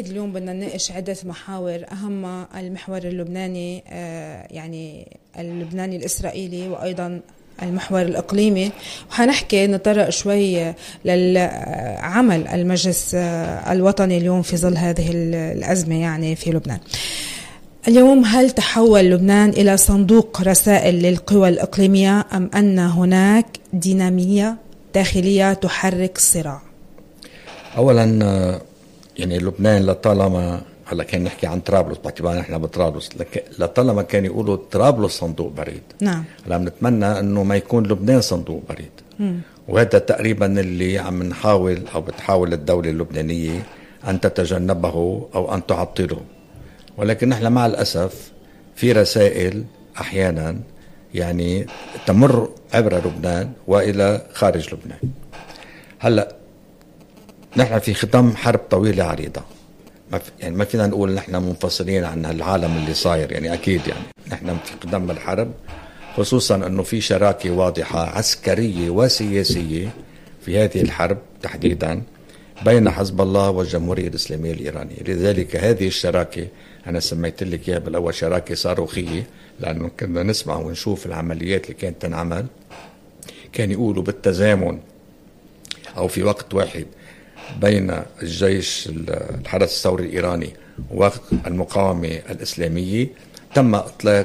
أكيد اليوم بدنا نناقش عدة محاور، أهمها المحور اللبناني، يعني اللبناني الإسرائيلي، وأيضا المحور الإقليمي. وحنحكي نطرق شوي للعمل المجلس الوطني اليوم في ظل هذه الأزمة يعني في لبنان. اليوم هل تحول لبنان إلى صندوق رسائل للقوى الإقليمية، أم أن هناك دينامية داخلية تحرك الصراع؟ اولا يعني لبنان لطالما هلا كان نحكي عن طرابلس، باعتبار نحن بطرابلس، لطالما كان يقولوا طرابلس صندوق بريد. نعم. هلا بنتمنى انه ما يكون لبنان صندوق بريد. وهذا تقريبا اللي عم نحاول او بتحاول الدولة اللبنانية ان تتجنبه او ان تعطله. ولكن نحن مع الاسف في رسائل احيانا يعني تمر عبر لبنان والى خارج لبنان. هلا نحن في ختام حرب طويلة عريضة، ما فينا نقول نحن منفصلين عن العالم اللي صاير، يعني أكيد يعني نحن في قدام الحرب، خصوصا أنه في شراكة واضحة عسكرية وسياسية في هذه الحرب تحديدا بين حزب الله والجمهورية الإسلامية الإيرانية. لذلك هذه الشراكة أنا سميت لك إياها بالأول شراكة صاروخية، لأنه كنا نسمع ونشوف العمليات اللي كانت تنعمل، كان يقولوا بالتزامن أو في وقت واحد بين الجيش الحرس الثوري الإيراني والمقاومة الإسلامية تم إطلاق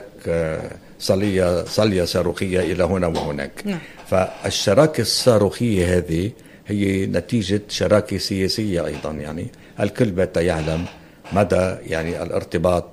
صلية صاروخية إلى هنا وهناك. فالشراكة الصاروخية هذه هي نتيجة شراكة سياسية أيضا، يعني الكل بات يعلم مدى يعني الارتباط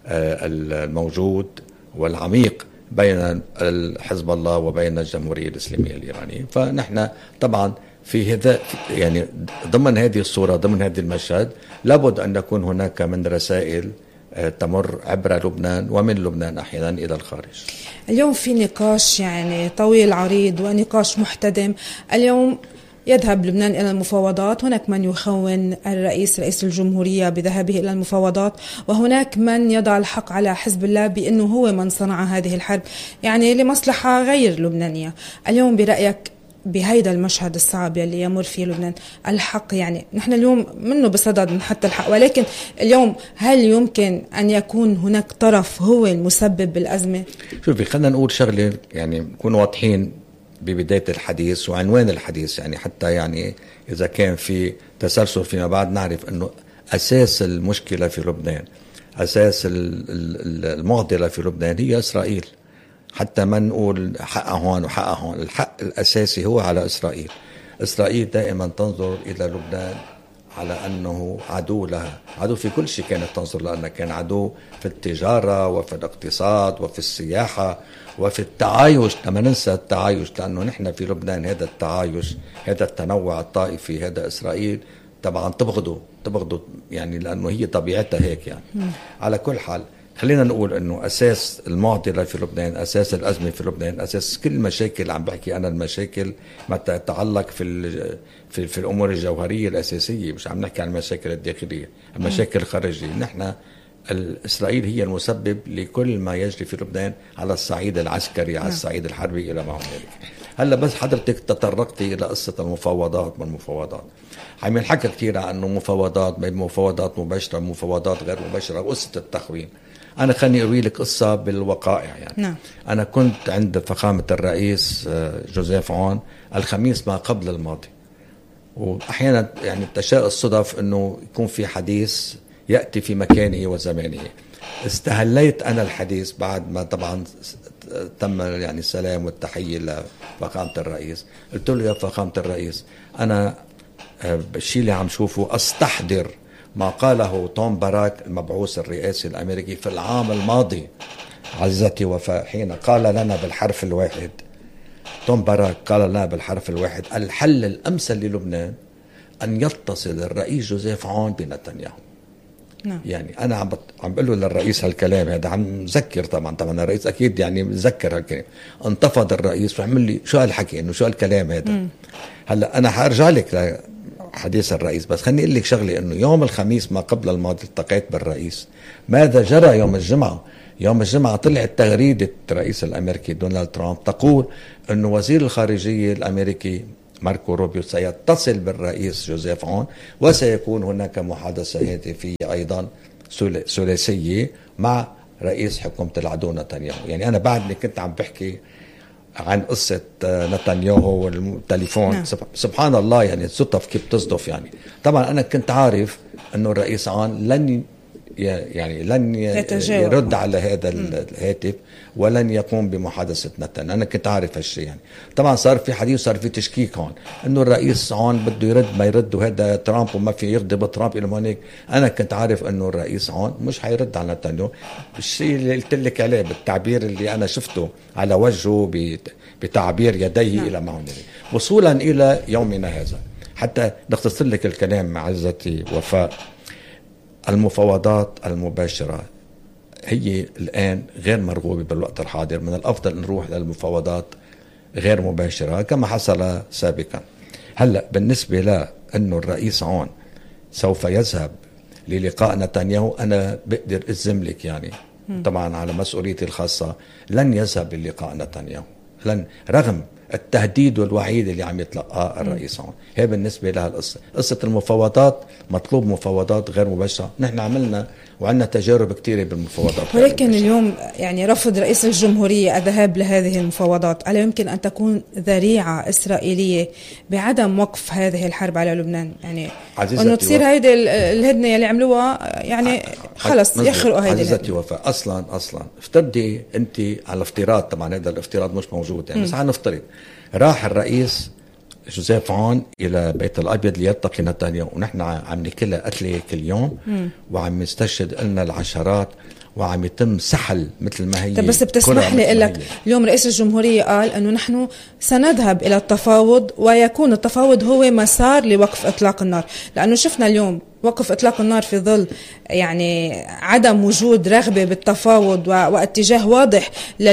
الموجود والعميق بين حزب الله وبين الجمهورية الإسلامية الإيرانية. فنحن طبعا في هذا يعني ضمن هذه الصورة، ضمن هذه المشهد، لابد أن يكون هناك من رسائل تمر عبر لبنان ومن لبنان أحيانا إلى الخارج. اليوم في نقاش يعني طويل عريض ونقاش محتدم. اليوم يذهب لبنان إلى المفاوضات، هناك من يخون رئيس الجمهورية بذهابه إلى المفاوضات، وهناك من يضع الحق على حزب الله بأنه هو من صنع هذه الحرب يعني لمصلحة غير لبنانية. اليوم برأيك بهيدا المشهد الصعب يلي يمر فيه لبنان، الحق يعني نحن اليوم منه بصدد من حتى الحق، ولكن اليوم هل يمكن أن يكون هناك طرف هو المسبب بالأزمة؟ شوفي، خلينا نقول شغلة يعني نكون واضحين ببداية الحديث وعنوان الحديث، يعني حتى يعني إذا كان في تسلسل فيما بعد نعرف أنه أساس المشكلة في لبنان، أساس المعضلة في لبنان هي إسرائيل. حتى ما نقول حق هون وحق هون، الحق الأساسي هو على إسرائيل. إسرائيل دائما تنظر إلى لبنان على أنه عدو لها، عدو في كل شيء كانت تنظر، لأنه كان عدو في التجارة وفي الاقتصاد وفي السياحة وفي التعايش. لما ننسى التعايش، لأنه نحن في لبنان هذا التعايش، هذا التنوع الطائفي، هذا إسرائيل طبعا تبغضه يعني، لأنه هي طبيعتها هيك يعني. على كل حال خلينا نقول أنه أساس المعضلة في لبنان، أساس الأزمة في لبنان، أساس كل مشاكل، عم بحكي أنا المشاكل ما تتعلق في الأمور الجوهرية الأساسية، مش عم نحكي عن المشاكل الداخلية، المشاكل الخارجية. نحن إسرائيل هي المسبب لكل ما يجري في لبنان على الصعيد العسكري، على الصعيد الحربي إلى ما هنالك. هلا بس حضرتك تطرقتي إلى قصة المفاوضات والمفاوضات، عم ينحكى كثير عن أنه مفاوضات، مفاوضات مباشرة، مفاوضات غير مباشرة، قصة التخوين. أنا خلني أروي لك قصة بالوقائع يعني. نعم. أنا كنت عند فخامة الرئيس جوزيف عون الخميس ما قبل الماضي، وأحيانا يعني تشاء الصدف أنه يكون في حديث يأتي في مكانه وزمانه. استهليت أنا الحديث بعد ما طبعا تم يعني السلام والتحية لفخامة الرئيس. قلت له يا فخامة الرئيس، أنا بالشيء اللي عم شوفه أستحضر ما قاله توم باراك المبعوث الرئاسي الأمريكي في العام الماضي عزتي وفاء، حين قال لنا بالحرف الواحد، توم باراك قال لنا بالحرف الواحد: الحل الأمثل للبنان أن يتصل الرئيس جوزيف عون بنتنياهو. نعم. يعني أنا عم بقول له للرئيس هالكلام هذا، عم ذكر طبعا الرئيس أكيد يعني ذكر هالكلام. انتفض الرئيس وعمل لي شو هالحكي، إنه شو هالكلام هذا. هلا أنا حارجع لك حديث الرئيس، بس خليني أقول لك شغلي، إنه يوم الخميس ما قبل الماضي التقيت بالرئيس. ماذا جرى يوم الجمعة؟ يوم الجمعة طلعت تغريدة الرئيس الأمريكي دونالد ترامب تقول إنه وزير الخارجية الأمريكي ماركو روبيو سيتصل بالرئيس جوزيف عون، وسيكون هناك محادثة هاتفية أيضا ثلاثية مع رئيس حكومة العدو نتنياهو. يعني أنا بعدني كنت عم بحكي عن قصة نتنياهو والتليفون. نعم. سبحان الله، يعني الصدف كيف تصدف. يعني طبعا أنا كنت عارف أنه الرئيس عون لن يرد على هذا الهاتف ولن يقوم بمحادثة نتن. أنا كنت عارف هالشيء. يعني طبعا صار في حديث، صار في تشكيك هون أنه الرئيس عون بده يرد ما يرد، وهذا ترامب وما في يغضب ترامب إلى هيك. أنا كنت عارف أنه الرئيس عون مش حيرد على نتنياهو. الشيء اللي قلت لك عليه بالتعبير اللي أنا شفته على وجهه بتعبير يديه إلى ما هنالك، وصولا إلى يومنا هذا. حتى نختصر لك الكلام عزتي وفاء، المفاوضات المباشرة هي الآن غير مرغوبة بالوقت الحاضر. من الأفضل نروح للمفاوضات غير مباشرة كما حصل سابقا. هلأ بالنسبة لأنه الرئيس عون سوف يذهب للقاء نتنياهو، أنا بقدر أجزم لك يعني طبعا على مسؤوليتي الخاصة لن يذهب للقاء نتنياهو، لن، رغم التهديد والوعيد اللي عم يتلقاه الرئيس عون. هي بالنسبة لها القصة. قصة المفاوضات، مطلوب مفاوضات غير مباشرة. نحن عملنا وعندنا تجارب كثيرة بالمفاوضات، ولكن اليوم يعني رفض رئيس الجمهورية الذهاب لهذه المفاوضات ألا يمكن أن تكون ذريعة إسرائيلية بعدم وقف هذه الحرب على لبنان؟ يعني أنه تصير هيدي الهدنة اللي عملوها يعني خلص يخرقوا هيدي عزيزتي وفاء. أصلا افترضي أنت على افتراض، طبعا هذا الافتراض مش موجود يعني، بس هنفترض راح الرئيس جوزيف عون إلى بيت الأبيض ليلتقي نتنياهو، ونحن عم نكلها قتلة كل يوم وعم نستشهد لنا العشرات وعم يتم سحل مثل ما هي. بس بتسمح لي أقول لك اليوم رئيس الجمهورية قال أنه نحن سنذهب إلى التفاوض، ويكون التفاوض هو مسار لوقف إطلاق النار، لأنه شفنا اليوم وقف إطلاق النار في ظل يعني عدم وجود رغبة بالتفاوض واتجاه واضح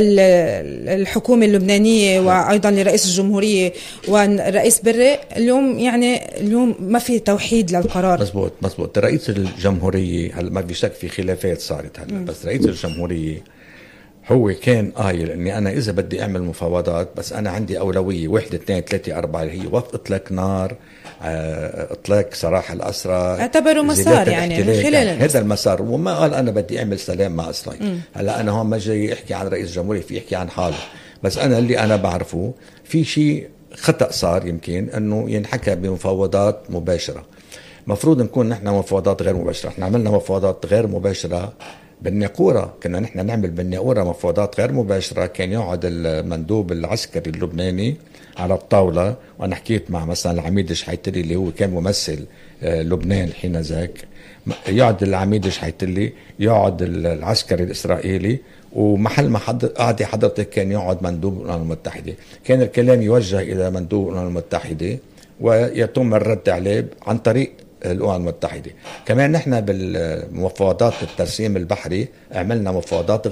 للحكومة اللبنانية وأيضا لرئيس الجمهورية والرئيس بري. اليوم ما في توحيد للقرار. مزبوط. رئيس الجمهورية هلا ما في شك في خلافات صارت هلا، بس رئيس الجمهورية هو كان قايل اني انا اذا بدي اعمل مفاوضات بس انا عندي اولوية 1 2 3 4 اللي هي وقف اطلاق نار، اطلاق سراح الاسرى، اعتبروا مسار يعني من خلال هذا المسار. وما قال انا بدي اعمل سلام مع اسرائيل. هلا انا هون ما جاي احكي عن رئيس الجمهورية، في احكي عن حاله، بس انا اللي انا بعرفه في شيء خطأ صار يمكن انه ينحكى بمفاوضات مباشرة. مفروض نكون نحن مفاوضات غير مباشرة. احنا عملنا مفاوضات غير مباشرة بالناقورة، كنا نحن نعمل بالناقورة مفاوضات غير مباشرة. كان يقعد المندوب العسكري اللبناني على الطاولة، وأنا حكيت مع مثلا العميد شحيتلي اللي هو كان ممثل لبنان حين ذاك، يقعد العميد شحيتلي، يقعد العسكري الإسرائيلي، ومحل ما قعد حضرتك كان يقعد مندوب الأمم المتحدة. كان الكلام يوجه إلى مندوب الأمم المتحدة ويتم الرد عليه عن طريق الأمم المتحدة. كمان نحن بالمفاوضات الترسيم البحري عملنا مفاوضات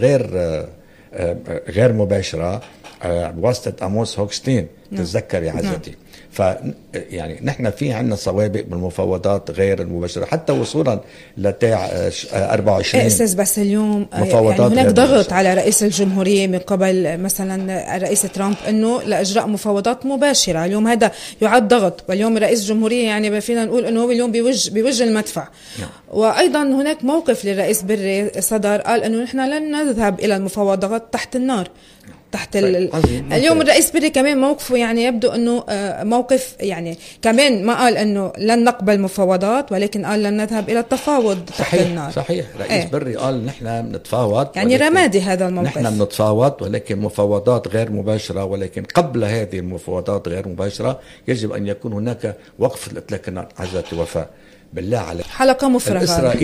غير مباشرة بواسطة أموس هوكستين. تتذكر يا عزتي؟ يعني نحن في عنا سوابق بالمفاوضات غير المباشرة حتى وصولا لتاع 24 أستاذ. بس اليوم يعني هناك ضغط على رئيس الجمهورية من قبل مثلا الرئيس ترامب أنه لإجراء مفاوضات مباشرة. اليوم هذا يعد ضغط، واليوم رئيس الجمهورية يعني فينا نقول أنه هو اليوم بوجه المدفع. وأيضا هناك موقف للرئيس بري صدر قال أنه نحن لن نذهب إلى المفاوضات تحت النار. اليوم الرئيس بري كمان موقفه يعني يبدو أنه موقف يعني كمان ما قال أنه لن نقبل مفاوضات، ولكن قال لن نذهب إلى التفاوض تحت النار. صحيح. رئيس بري قال نحن بنتفاوض، يعني رمادي هذا الموقف. نحن بنتفاوض ولكن مفاوضات غير مباشرة، ولكن قبل هذه المفاوضات غير مباشرة يجب أن يكون هناك وقف لإطلاق النار. عزتي وفاء بالله عليك، حلقة مفرغة.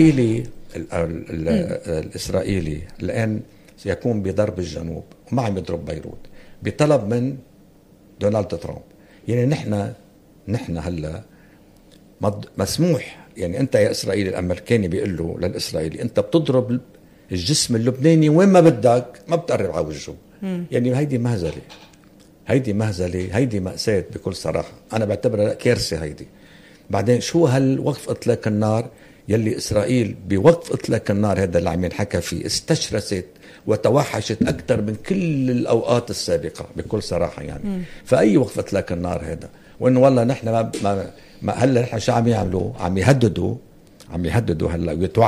الإسرائيلي الآن سيكون بضرب الجنوب وما عم يضرب بيروت بطلب من دونالد ترامب. يعني نحن هلا مسموح، يعني انت يا اسرائيلي الامريكاني بيقول له للاسرائيلي انت بتضرب الجسم اللبناني وين ما بدك، ما بتقرب على وجهه. يعني هيدي مهزله، هيدي مأساة بكل صراحه. انا بعتبرها كارثه هيدي. بعدين شو هالوقف اطلاق النار يلي اسرائيل بوقف اطلاق النار هذا اللي عم ينحكى فيه استشرست وتوحشت أكثر من كل الأوقات السابقة بكل صراحة يعني. فأي وقف إطلاق النار هذا، وإنه والله نحن هلا نحن شو عم يعملوا؟ عم يهددوا هلا